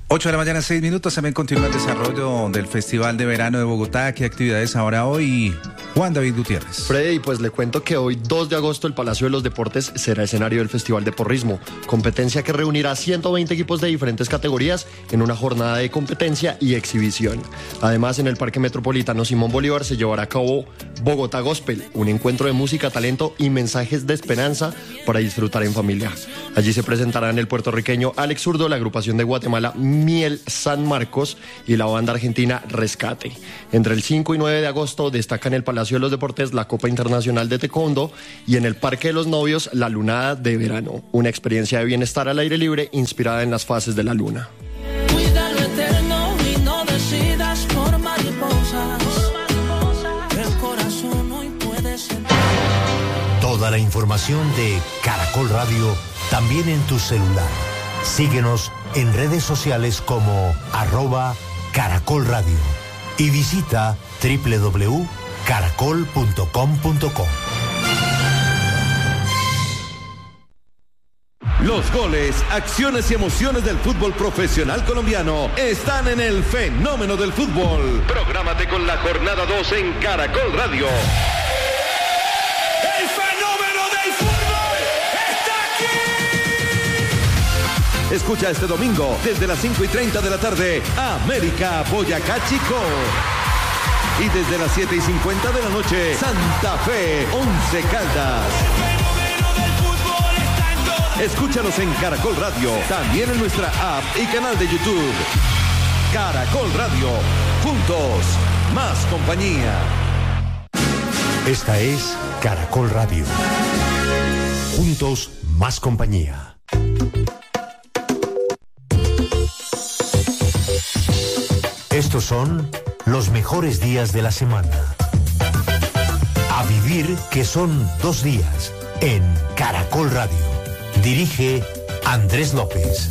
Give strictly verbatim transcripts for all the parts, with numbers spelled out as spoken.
ocho de la mañana, seis minutos. También continúa el desarrollo del Festival de Verano de Bogotá. ¿Qué actividades habrá hoy? Juan David Gutiérrez. Freddy, pues le cuento que hoy, dos de agosto, el Palacio de los Deportes será escenario del Festival de Porrismo, competencia que reunirá ciento veinte equipos de diferentes categorías en una jornada de competencia y exhibición. Además, en el Parque Metropolitano Simón Bolívar se llevará a cabo Bogotá Gospel, un encuentro de música, talento y mensajes de esperanza para disfrutar en familia. Allí se presentarán el puertorriqueño Alex Zurdo, la agrupación de Guatemala Miel San Marcos y la banda argentina Rescate. Entre el cinco y nueve de agosto destaca en el Palacio de los Deportes la Copa Internacional de Taekwondo y en el Parque de los Novios la Lunada de Verano, una experiencia de bienestar al aire libre inspirada en las fases de la luna. Cuida lo eterno y no decidas por mariposas. El corazón hoy puede ser. Toda la información de Caracol Radio también en tu celular. Síguenos en redes sociales como arroba Caracol Radio y visita doble u doble u doble u punto caracol punto com punto co. Los goles, acciones y emociones del fútbol profesional colombiano están en el Fenómeno del Fútbol. Prográmate con la jornada dos en Caracol Radio. ¡El fenómeno del fútbol está aquí! Escucha este domingo desde las cinco y treinta de la tarde, América Boyacá Chico. Y desde las siete y cincuenta de la noche, Santa Fe Once Caldas. Escúchanos en Caracol Radio, también en nuestra app y canal de YouTube. Caracol Radio, juntos, más compañía. Esta es Caracol Radio. Juntos, más compañía. Estos son los mejores días de la semana. A vivir, que son dos días, en Caracol Radio. Dirige Andrés López.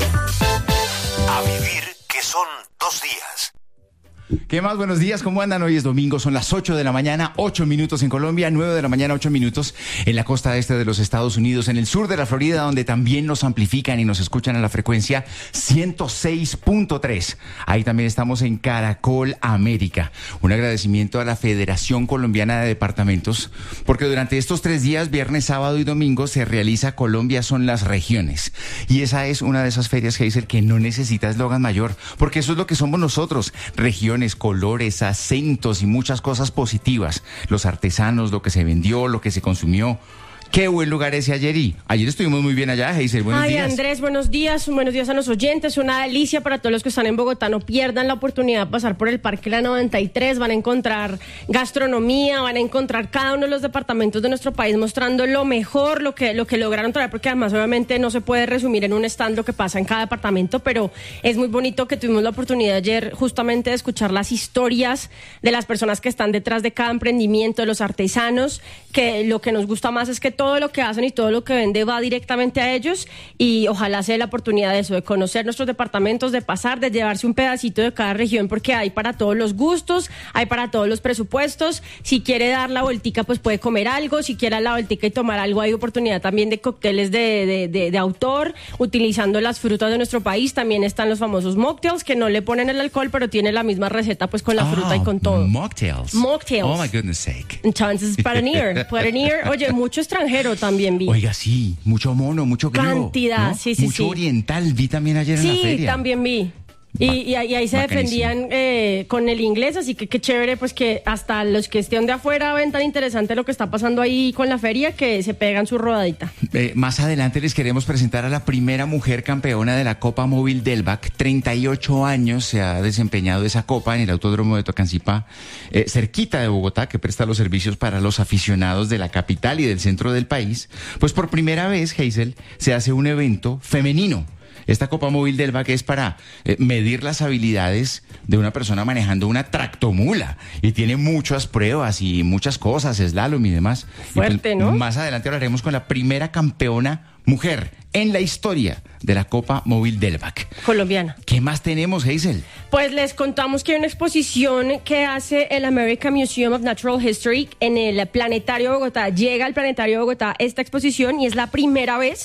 A vivir, que son dos días. ¿Qué más? Buenos días, ¿cómo andan? Hoy es domingo, son las ocho de la mañana, ocho minutos en Colombia, nueve de la mañana, ocho minutos en la costa este de los Estados Unidos, en el sur de la Florida, donde también nos amplifican y nos escuchan a la frecuencia ciento seis punto tres. Ahí también estamos en Caracol América. Un agradecimiento a la Federación Colombiana de Departamentos, porque durante estos tres días, viernes, sábado y domingo, se realiza Colombia Son las Regiones. Y esa es una de esas ferias, Hazel, que no necesita eslogan mayor, porque eso es lo que somos nosotros, regiones, colores, acentos y muchas cosas positivas. Los artesanos, lo que se vendió, lo que se consumió. Qué buen lugar ese ayer y ayer estuvimos muy bien allá, Hazel, buenos Ay, días. Andrés, buenos días, buenos días a los oyentes, una delicia para todos los que están en Bogotá, no pierdan la oportunidad de pasar por el Parque La noventa y tres, van a encontrar gastronomía, van a encontrar cada uno de los departamentos de nuestro país mostrando lo mejor, lo que, lo que lograron traer, porque además obviamente no se puede resumir en un stand lo que pasa en cada departamento, pero es muy bonito que tuvimos la oportunidad ayer justamente de escuchar las historias de las personas que están detrás de cada emprendimiento, de los artesanos, que lo que nos gusta más es que todo lo que hacen y todo lo que vende va directamente a ellos y ojalá sea la oportunidad de eso, de conocer nuestros departamentos, de pasar, de llevarse un pedacito de cada región porque hay para todos los gustos, hay para todos los presupuestos. Si quiere dar la vueltica pues puede comer algo, si quiere dar la vueltica y tomar algo hay oportunidad también de cócteles de, de, de, de autor utilizando las frutas de nuestro país. También están los famosos mocktails que no le ponen el alcohol pero tiene la misma receta pues con la oh, fruta y con todo. Mocktails. Mocktails. Oh my goodness sake. Entonces para venir, para venir, oye, mucho extranjero también vi. Oiga, sí, mucho mono, mucho gringo. Cantidad, ¿no? sí, sí, mucho sí. oriental, vi también ayer sí, en la feria. Sí, también vi. Y, y, y ahí se defendían eh, con el inglés, así que qué chévere, pues que hasta los que estén de afuera ven tan interesante lo que está pasando ahí con la feria que se pegan su rodadita. Eh, más adelante les queremos presentar a la primera mujer campeona de la Copa Móvil Delvac. treinta y ocho años se ha desempeñado esa copa en el Autódromo de Tocancipá, eh, cerquita de Bogotá, que presta los servicios para los aficionados de la capital y del centro del país. Pues por primera vez, Hazel, se hace un evento femenino. Esta Copa Móvil Delvac es para eh, medir las habilidades de una persona manejando una tractomula y tiene muchas pruebas y muchas cosas, slalom y demás. Fuerte, y pues, ¿no? Más adelante hablaremos con la primera campeona mujer en la historia de la Copa Móvil Delvac. Colombiana. ¿Qué más tenemos, Hazel? Pues les contamos que hay una exposición que hace el American Museum of Natural History en el Planetario de Bogotá. Llega al Planetario de Bogotá esta exposición y es la primera vez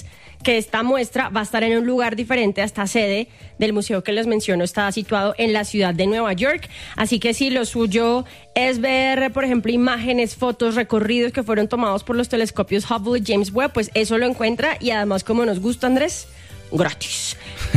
que esta muestra va a estar en un lugar diferente a esta sede del museo que les menciono. Está situado en la ciudad de Nueva York. Así que si lo suyo es ver, por ejemplo, imágenes, fotos, recorridos que fueron tomados por los telescopios Hubble y James Webb, pues eso lo encuentra. Y además, como nos gusta, Andrés, gratis.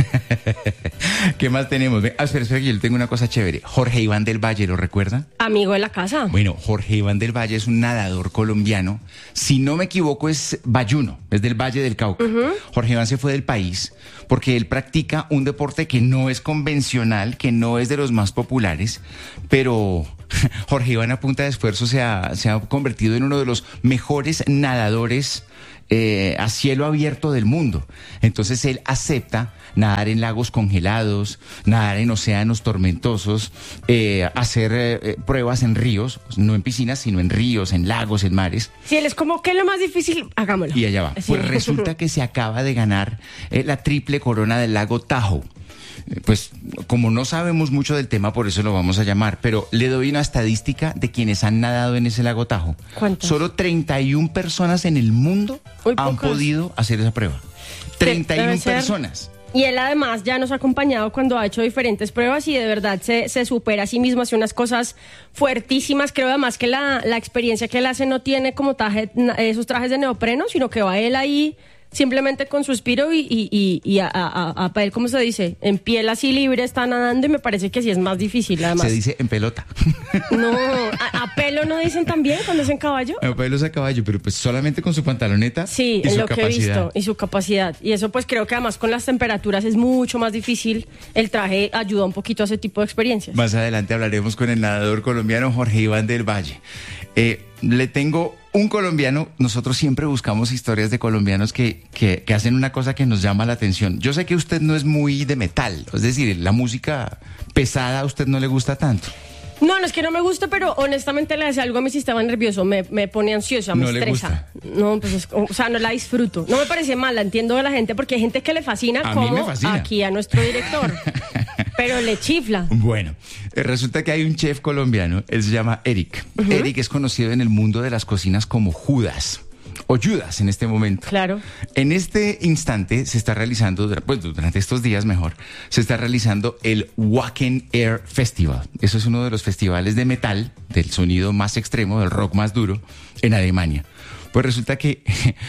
¿Qué más tenemos? Ah, espera, espera, que yo tengo una cosa chévere. Jorge Iván del Valle, ¿lo recuerda? Amigo de la casa. Bueno, Jorge Iván del Valle es un nadador colombiano. Si no me equivoco, es bayuno, es del Valle del Cauca. Uh-huh. Jorge Iván se fue del país porque él practica un deporte que no es convencional, que no es de los más populares, pero Jorge Iván, a punta de esfuerzo, se ha, se ha convertido en uno de los mejores nadadores Eh, a cielo abierto del mundo. Entonces él acepta nadar en lagos congelados, nadar en océanos tormentosos, eh, hacer eh, pruebas en ríos, no en piscinas, sino en ríos, en lagos, en mares. Si él es como, ¿qué es lo más difícil? Hagámoslo. Y allá va. Sí. Pues resulta que se acaba de ganar eh, la triple corona del lago Tahoe. Pues como no sabemos mucho del tema, por eso lo vamos a llamar, pero le doy una estadística de quienes han nadado en ese lago Tahoe. ¿Cuántas? Solo treinta y una personas en el mundo Muy han pocas. podido hacer esa prueba. treinta y una personas. Y él además ya nos ha acompañado cuando ha hecho diferentes pruebas y de verdad se, se supera a sí mismo, hace unas cosas fuertísimas. Creo además que la, la experiencia que él hace no tiene como traje, esos trajes de neopreno, sino que va él ahí simplemente con su suspiro y, y, y, y a, a, a él, ¿cómo se dice? En piel así libre está nadando y me parece que sí es más difícil además. Se dice en pelota. No, a, a pelo no dicen también cuando es en caballo. A pelo es a caballo, pero pues solamente con su pantaloneta. Sí, y es su lo capacidad. que he visto y su capacidad. Y eso pues creo que además con las temperaturas es mucho más difícil. El traje ayuda un poquito a ese tipo de experiencias. Más adelante hablaremos con el nadador colombiano Jorge Iván del Valle. Eh, le tengo un colombiano, nosotros siempre buscamos historias de colombianos que, que, que hacen una cosa que nos llama la atención. Yo sé que usted no es muy de metal, es decir, la música pesada a usted no le gusta tanto. No, no es que no me guste, pero honestamente le hace algo a mi sistema nervioso, me, me pone ansiosa, me ¿No le estresa. gusta? No, pues es, o sea, no la disfruto. No me parece mala, entiendo de la gente, porque hay gente que le fascina, A como mí me fascina. aquí a nuestro director. Pero le chifla. Bueno, eh, resulta que hay un chef colombiano, él se llama Eric. Uh-huh. Eric es conocido en el mundo de las cocinas como Judas. O Judas en este momento. Claro. En este instante se está realizando, pues durante estos días mejor, se está realizando el Wacken Air Festival. Eso es uno de los festivales de metal, del sonido más extremo, del rock más duro, en Alemania. Pues resulta que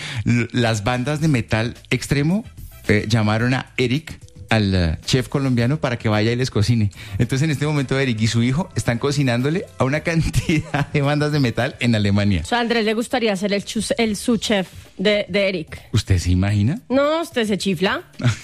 las bandas de metal extremo eh, llamaron a Eric, al uh, chef colombiano, para que vaya y les cocine. Entonces en este momento Eric y su hijo están cocinándole a una cantidad de bandas de metal en Alemania. O sea, a Andrés le gustaría ser el, chus, el su chef de, de Eric. ¿Usted se imagina? No, usted se chifla.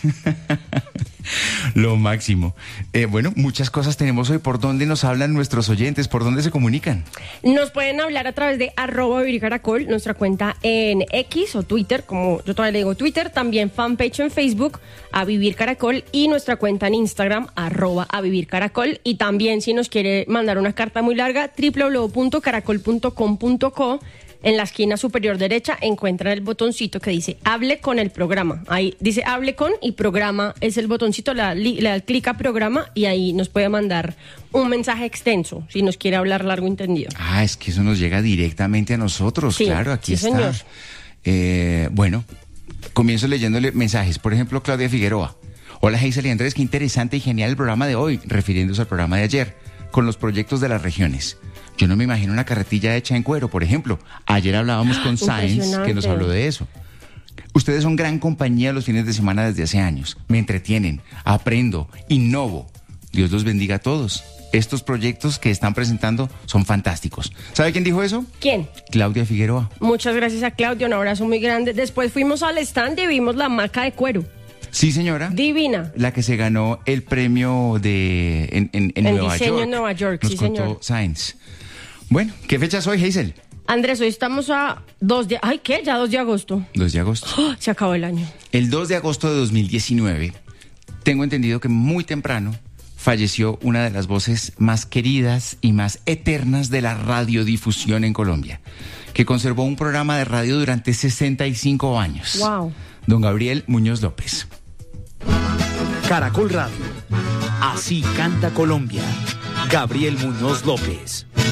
Lo máximo. Eh, bueno, muchas cosas tenemos hoy. ¿Por dónde nos hablan nuestros oyentes? ¿Por dónde se comunican? Nos pueden hablar a través de arroba Vivir Caracol, nuestra cuenta en X o Twitter, como yo todavía le digo Twitter, también fanpage en Facebook, a Vivir Caracol, y nuestra cuenta en Instagram, arroba a Vivir Caracol. Y también si nos quiere mandar una carta muy larga, doble u doble u doble u punto caracol punto com punto co. En la esquina superior derecha encuentran el botoncito que dice hable con el programa. Ahí dice hable con y programa es el botoncito, le da, le da clic a programa y ahí nos puede mandar un mensaje extenso si nos quiere hablar largo y entendido. Ah, es que eso nos llega directamente a nosotros. Sí, claro, aquí sí, está. señor. Eh, bueno, comienzo leyéndole mensajes. Por ejemplo, Claudia Figueroa. Hola, Hazel y Andrés, qué interesante y genial el programa de hoy, refiriéndose al programa de ayer, con los proyectos de las regiones. Yo no me imagino una carretilla hecha en cuero, por ejemplo. Ayer hablábamos con Science, que nos habló de eso. Ustedes son gran compañía los fines de semana desde hace años. Me entretienen, aprendo, innovo. Dios los bendiga a todos. Estos proyectos que están presentando son fantásticos. ¿Sabe quién dijo eso? ¿Quién? Claudia Figueroa. Muchas gracias a Claudia, un abrazo muy grande. Después fuimos al stand y vimos la maca de cuero. Sí, señora. Divina. La que se ganó el premio de en, en, en En Nueva diseño York. en Nueva York, Nos sí, contó señor. Science. Bueno, ¿qué fecha es hoy, Hazel? Andrés, hoy estamos a dos de... Ay, ¿qué? Ya dos de agosto. dos de agosto. ¡Oh! Se acabó el año. El dos de agosto de dos mil diecinueve, tengo entendido que muy temprano falleció una de las voces más queridas y más eternas de la radiodifusión en Colombia, que conservó un programa de radio durante sesenta y cinco años. Wow. Don Gabriel Muñoz López. Caracol Radio. Así canta Colombia. Gabriel Muñoz López.